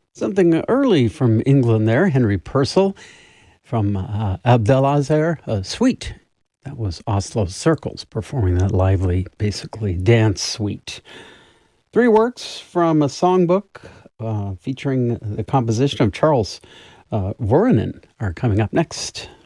Something early from England there, Henry Purcell from Abdelazer Suite. That was Oslo Circles performing that lively, basically dance suite. Three works from a songbook featuring the composition of Charles Voronin are coming up next.